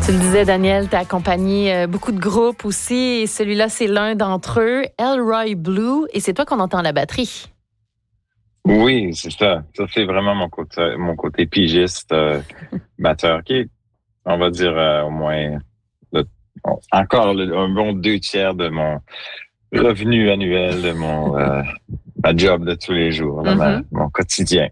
Tu le disais, Daniel, tu as accompagné beaucoup de groupes aussi. Et celui-là, c'est l'un d'entre eux, Elroy Blue. Et c'est toi qu'on entend à la batterie. Oui, c'est ça. Ça, c'est vraiment mon côté pigiste, batteur, qui est, on va dire, au moins, un bon 2/3 de mon revenu annuel, de ma job de tous les jours, mon quotidien.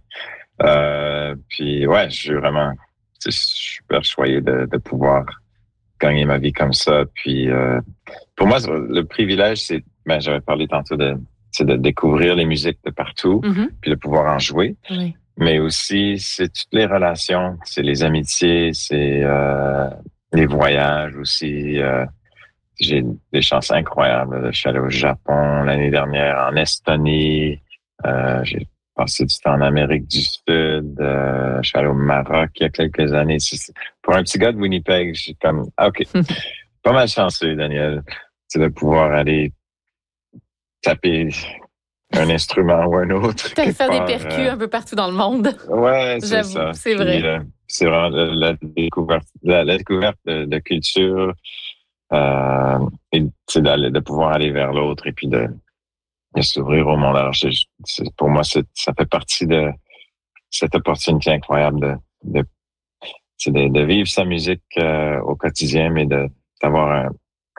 Puis, ouais, je suis vraiment super choyé de pouvoir gagner ma vie comme ça. Puis, pour moi, le privilège, j'avais parlé tantôt c'est de découvrir les musiques de partout, puis de pouvoir en jouer. Oui. Mais aussi, c'est toutes les relations, c'est les amitiés, c'est les voyages aussi. J'ai des chances incroyables. Je suis allé au Japon l'année dernière, en Estonie. J'ai passé du temps en Amérique du Sud. Je suis allé au Maroc il y a quelques années. Pour un petit gars de Winnipeg, je suis comme, OK, pas mal chanceux, Daniel. C'est de pouvoir aller taper un instrument ou un autre. Tu as fait des percus un peu partout dans le monde. Ouais, c'est ça. C'est vrai. Puis, c'est vraiment la découverte, la découverte de culture. Et c'est de pouvoir aller vers l'autre et puis de s'ouvrir au monde. Alors, pour moi, ça fait partie de cette opportunité incroyable de vivre sa musique au quotidien, mais d'avoir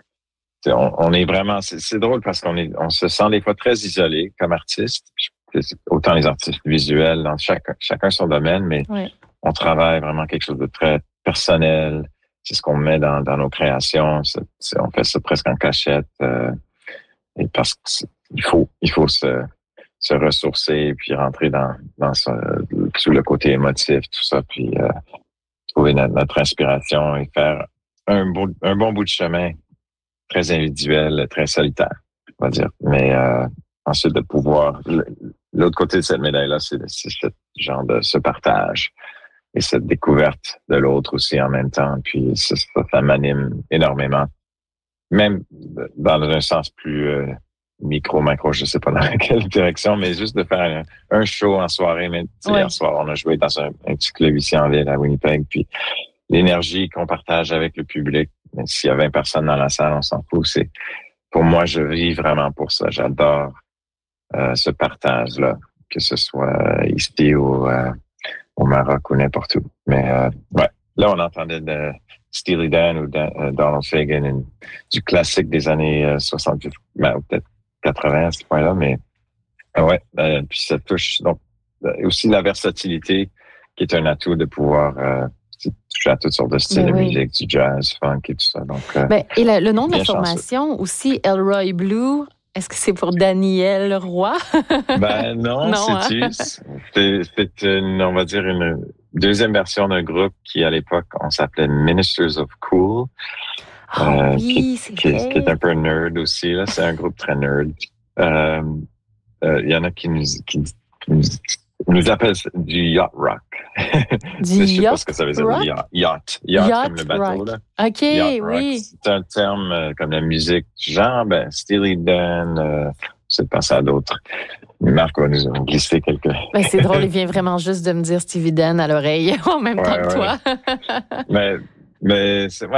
on est vraiment, c'est drôle parce on se sent des fois très isolé comme artiste. Autant les artistes visuels dans chacun son domaine, mais on travaille vraiment quelque chose de très personnel. C'est ce qu'on met dans nos créations. On fait ça presque en cachette. Et parce qu'il faut se ressourcer puis rentrer sous le côté émotif, tout ça, puis trouver notre inspiration et faire un bon bout de chemin très individuel, très solitaire, on va dire. Mais ensuite de pouvoir l'autre côté de cette médaille-là, c'est ce genre de ce partage et cette découverte de l'autre aussi en même temps. Puis ça m'anime énormément. Même dans un sens plus macro, je sais pas dans quelle direction, mais juste de faire un show en soirée. Mais hier soir, on a joué dans un petit club ici en ville à Winnipeg. Puis l'énergie qu'on partage avec le public, même s'il y a 20 personnes dans la salle, on s'en fout. Pour moi, je vis vraiment pour ça. J'adore ce partage-là, que ce soit ici ou au Maroc ou n'importe où. Mais ouais, là, on entendait de Steely Dan ou Donald Fagen, du classique des années 70, ou peut-être 80 à ce point-là, mais ouais, puis ça touche donc aussi la versatilité qui est un atout de pouvoir toucher à toutes sortes de styles de musique, du jazz, funk et tout ça. Donc, et le nom de la formation aussi, Elroy Blue, est-ce que c'est pour Daniel Roy? Non, c'est on va dire une deuxième version d'un groupe qui, à l'époque, on s'appelait Ministers of Cool. Qui est un peu nerd aussi, là. C'est un groupe très nerd. Il y en a qui nous appellent du yacht rock. Du je sais pas ce que ça veut dire. Yacht comme le bateau, rock. là. OK, yacht oui. Rock. C'est un terme comme la musique, genre, Steely Dan, c'est passé à d'autres. Marc va nous glisser quelques... c'est drôle, il vient vraiment juste de me dire Steely Dan à l'oreille en même temps que toi. mais c'est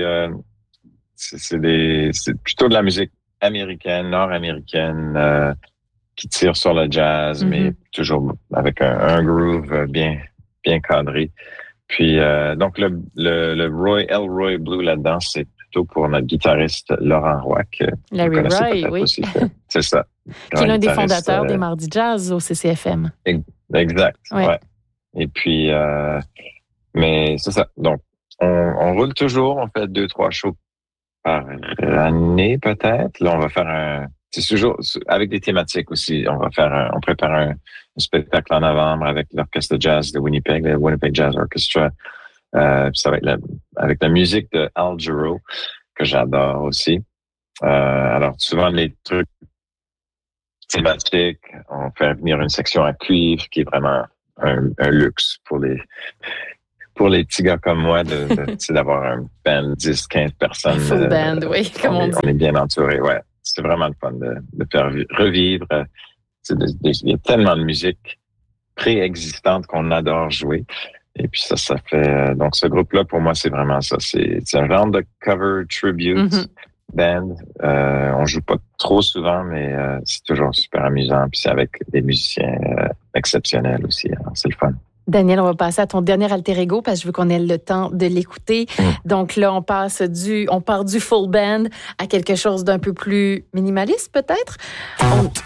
plutôt de la musique américaine, nord-américaine, qui tire sur le jazz, mais toujours avec un groove bien cadré. Puis donc le Elroy Blue là-dedans, c'est plutôt pour notre guitariste Laurent Roy, que Larry Roy, oui. Aussi, c'est ça. Qui est l'un des fondateurs des Mardis Jazz au CCFM. Exact, ouais. Et puis, mais c'est ça. Donc, on roule toujours, on fait 2-3 shows par année peut-être. Là, on va faire c'est toujours avec des thématiques aussi. On prépare un spectacle en novembre avec l'orchestre de jazz de Winnipeg, le Winnipeg Jazz Orchestra. Ça va être avec la musique de Al Jarreau, que j'adore aussi. Alors, souvent, les trucs thématiques, on fait venir une section à cuivre qui est vraiment un luxe pour les petits gars comme moi d'avoir un band 10-15 personnes. Full band, oui, comme on dit. On est bien entouré, ouais. C'est vraiment le fun de faire revivre. Il y a tellement de musique préexistante qu'on adore jouer. Et puis ça fait... donc, ce groupe-là, pour moi, c'est vraiment ça. C'est un genre de cover tribute band. On joue pas trop souvent, mais c'est toujours super amusant. Puis c'est avec des musiciens exceptionnels aussi. Alors, c'est le fun. Daniel, on va passer à ton dernier alter ego parce que je veux qu'on ait le temps de l'écouter. Donc là, on part du full band à quelque chose d'un peu plus minimaliste, peut-être.